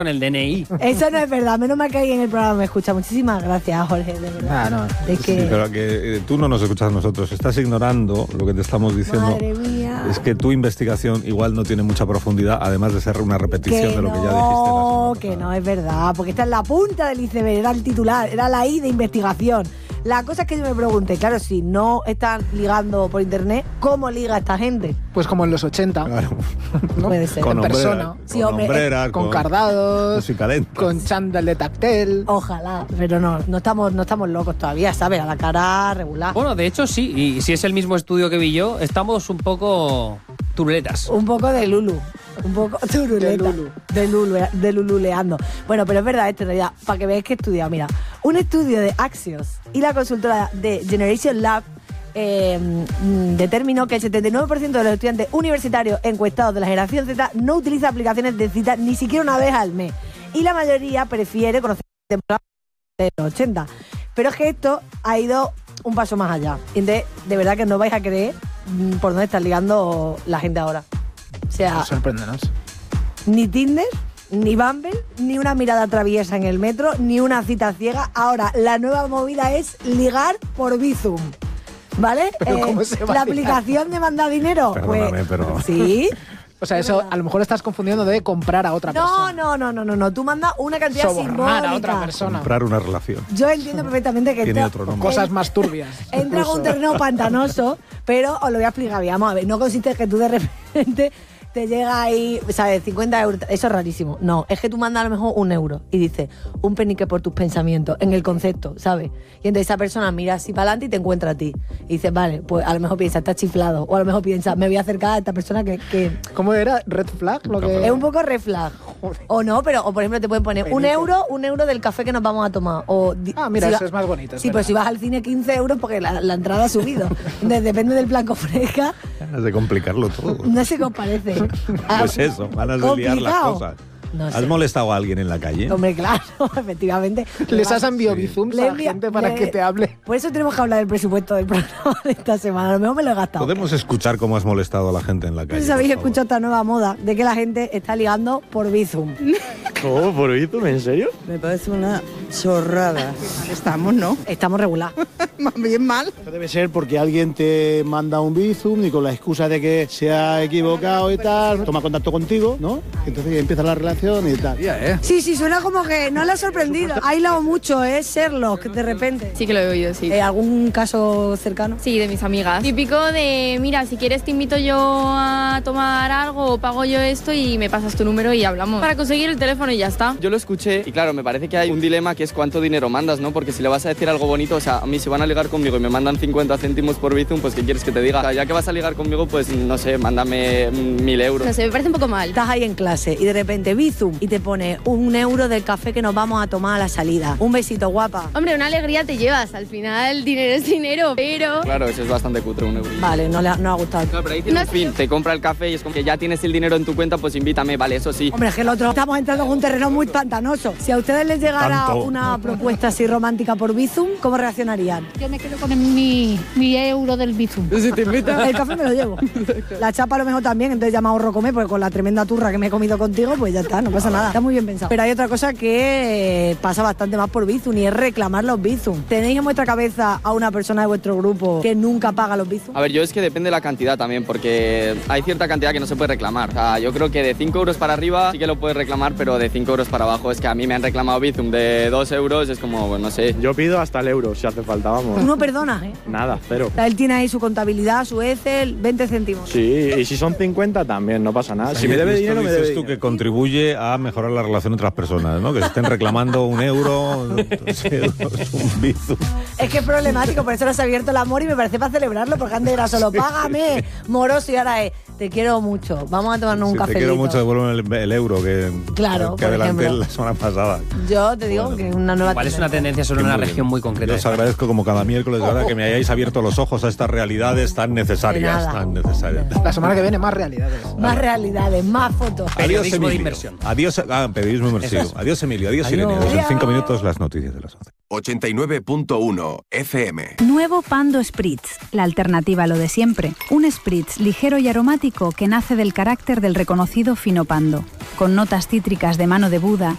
con el DNI. Eso no es verdad, menos mal que ahí en el programa me escucha. Muchísimas gracias, Jorge, de verdad. No. Es que... Sí, pero que tú no nos escuchas a nosotros, estás ignorando lo que te estamos diciendo. Madre mía. Es que tu investigación igual no tiene mucha profundidad, además de ser una repetición de lo que ya dijiste la semana Que pasada. no, es verdad, porque esta es la punta del iceberg, era el titular, era la I de investigación. La cosa es que yo me pregunté, claro, si no están ligando por internet, ¿cómo liga esta gente? Pues como en los 80. Claro. ¿No? Puede ser. Con En hombreras, persona. con Sí, hombre, hombreras, Con cardados, musicalentas. con chándal de tactel. Ojalá, pero no estamos locos todavía, ¿sabes? A la cara regular. Bueno, de hecho sí, y si es el mismo estudio que vi yo, estamos un poco turuletas. Un poco de Lulu, un poco turuleta, de lululeando. Bueno, pero es verdad esto en realidad, para que veáis que he estudiado. Mira, un estudio de Axios y la consultora de Generation Lab determinó que el 79% de los estudiantes universitarios encuestados de la generación Z no utiliza aplicaciones de citas ni siquiera una vez al mes. Y la mayoría prefiere conocer temporadas de los 80. Pero es que esto ha ido un paso más allá. Entonces, de verdad que no vais a creer por dónde está ligando la gente ahora. O sea, Sorpréndenos. ni Tinder, ni Bumble, ni una mirada traviesa en el metro, ni una cita ciega. Ahora, la nueva movida es ligar por Bizum. ¿Vale? ¿Pero cómo se va la a ligar? aplicación de mandar dinero. Perdóname, pero- Sí. O sea, eso a lo mejor estás confundiendo de comprar a otra persona. No. Tú mandas una cantidad Sobornar simbólica. a otra persona. Comprar una relación. Yo entiendo perfectamente que Tiene esto otro nombre. Cosas más turbias. entra en un Incluso. terreno pantanoso, pero os lo voy a explicar bien. Vamos a ver, no consiste en que tú de repente te llega ahí, ¿sabes? 50 euros. Eso es rarísimo. No, es que tú mandas a lo mejor 1 euro y dices, un penique por tus pensamientos, en el concepto, ¿sabes? Y entonces esa persona mira así para adelante y te encuentra a ti. Y dices, vale, pues a lo mejor piensa, está chiflado. O a lo mejor piensa, me voy a acercar a esta persona que ¿Cómo era? ¿Red flag? Lo que... es un poco red flag. O no, pero o por ejemplo te pueden poner un euro del café que nos vamos a tomar. O mira, si eso es más bonito. Sí, pues si vas al cine 15 euros porque la entrada ha subido. Entonces, depende del plan que ofrezca. Ganas de complicarlo todo. No sé qué os parece. Pues eso, ganas de liar las complicado. cosas. No sé. ¿Has molestado a alguien en la calle? Hombre, claro, efectivamente. ¿Les has enviado Sí. bizums Le a envía- gente para le- que te hable? Por eso tenemos que hablar del presupuesto del programa de esta semana. A lo mejor me lo he gastado. ¿Podemos escuchar cómo has molestado a la gente en la calle? No sé si habéis por favor? escuchado esta nueva moda de que la gente está ligando por Bizum. ¿Cómo? ¿Por Bizum? ¿En serio? Me parece una chorrada. Estamos, ¿no? Estamos regular. Más bien mal. Eso debe ser porque alguien te manda un Bizum y con la excusa de que se ha equivocado y tal, toma contacto contigo, ¿no? Entonces empieza la relación y tal. Sí, suena como que no le ha sorprendido. Ha hilado mucho, Sherlock, de repente. Sí que lo he oído, sí. ¿Algún caso cercano? Sí, de mis amigas. Típico de, mira, si quieres te invito yo a tomar algo o pago yo esto y me pasas tu número y hablamos. Para conseguir el teléfono y ya está. Yo lo escuché y claro, me parece que hay un dilema que es cuánto dinero mandas, ¿no? Porque si le vas a decir algo bonito, o sea, a mí si van a ligar conmigo y me mandan 50 céntimos por Bizum, pues ¿qué quieres que te diga? O sea, ya que vas a ligar conmigo, pues no sé, mándame 1.000 euros. No sé, me parece un poco mal. Estás ahí en clase y de repente Bizum y te pone 1 euro del café que nos vamos a tomar a la salida. Un besito, guapa. Hombre, una alegría te llevas. Al final, dinero es dinero, pero... Claro, eso es bastante cutre, 1 euro. Vale, no ha gustado. Claro, pero ahí tiene un fin, te compra el café y es como que ya tienes el dinero en tu cuenta, pues invítame, vale, eso sí. Hombre, es que el otro estamos entrando en un terreno muy pantanoso. Si a ustedes les llegara Tanto. una propuesta así romántica por Bizum, ¿cómo reaccionarían? Yo me quedo con mi euro del Bizum. Si te invita. El café me lo llevo. La chapa a lo mejor también, entonces ya me ahorro comer, porque con la tremenda turra que me he comido contigo, pues ya está, no pasa nada. Está muy bien pensado. Pero hay otra cosa que pasa bastante más por Bizum y es reclamar los Bizum. ¿Tenéis en vuestra cabeza a una persona de vuestro grupo que nunca paga los Bizum? A ver, yo es que depende de la cantidad también, porque hay cierta cantidad que no se puede reclamar. O sea, yo creo que de 5 euros para arriba sí que lo puedes reclamar, pero de 5 euros para abajo es que a mí me han reclamado Bizum de 2 euros, es como, pues, no sé. Yo pido hasta el euro si hace falta, vamos. Tú no perdonas, ¿eh? Nada, cero. O sea, él tiene ahí su contabilidad, su Excel, 20 céntimos. Sí, y si son 50 también, no pasa nada. Si me debe Esto dinero, me dices debe tú dinero. que contribuye a mejorar la relación entre las personas, ¿no? Que se estén reclamando 1 euro, 2 euros, un Bizum. Es que es problemático, por eso nos ha abierto el amor y me parece para celebrarlo, porque antes era solo págame, moroso, y ahora es te quiero mucho, vamos a tomarnos un Si te cafelito. quiero mucho, devuélveme el euro que, Claro, que por adelanté ejemplo. la semana pasada. Yo te digo que es una nueva Igual es una tendencia sobre una región muy concreta. Yo os agradezco como cada miércoles, de verdad, que me hayáis abierto los ojos a estas realidades tan necesarias. De nada. Tan necesarias. La semana que viene más realidades. Más realidades, más fotos. Adiós, Periodismo de Emilio. inversión. Adiós, periodismo inmersivo. Eso es. Adiós, Emilio. Adiós, Adiós. Irene. Adiós, en 5 Adiós. minutos las noticias de las 11. 89.1 FM. Nuevo Pando Spritz, la alternativa a lo de siempre. Un Spritz ligero y aromático que nace del carácter del reconocido fino pando. Con notas cítricas de mano de Buda